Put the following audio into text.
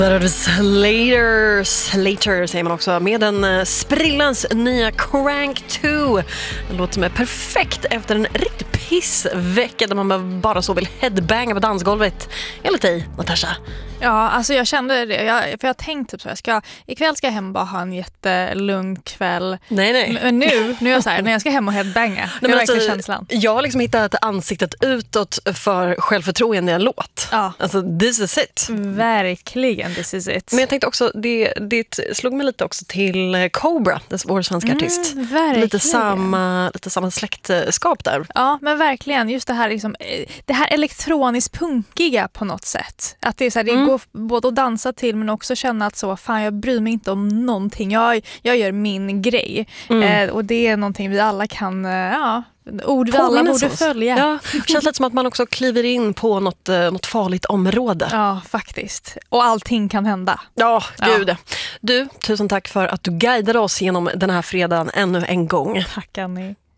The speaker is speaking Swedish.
Slater säger man också, med en sprillans nya Crank 2. Det låter som är perfekt efter en riktigt pissvecka där man bara så vill headbanga på dansgolvet. Enligt dig, Natasha. Ja, alltså jag kände det. För jag tänkte typ så ikväll ska jag hem och bara ha en jättelugn kväll. Nej. Men nu är jag så här, när jag ska hem och headbanga. Det är verkligen känslan. Jag har liksom hittat ansiktet utåt för självförtroende i en låt. Ja. Alltså, this is it. Verkligen, this is it. Men jag tänkte också, det slog mig lite också till Cobra, vår svenska artist. Verkligen. Lite samma släktskap där. Ja, men verkligen. Just det här, liksom, det här elektroniskt punkiga på något sätt. Att det är så här, det går både att dansa till men också känna att så, fan, jag bryr mig inte om någonting. Jag gör min grej. Och det är någonting vi alla kan, ord vi alla borde följa. Ja, det känns lite som att man också kliver in på något farligt område. Ja, faktiskt. Och allting kan hända. Ja, gud. Ja. Du, tusen tack för att du guidade oss genom den här fredagen ännu en gång. Tack, Annie.